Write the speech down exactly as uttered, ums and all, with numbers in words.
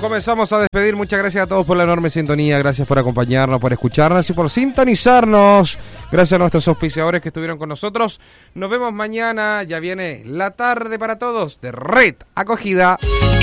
comenzamos a despedir. Muchas gracias a todos por la enorme sintonía. Gracias por acompañarnos, por escucharnos y por sintonizarnos. Gracias a nuestros auspiciadores que estuvieron con nosotros. Nos vemos mañana. Ya viene la tarde para todos de Red Acogida.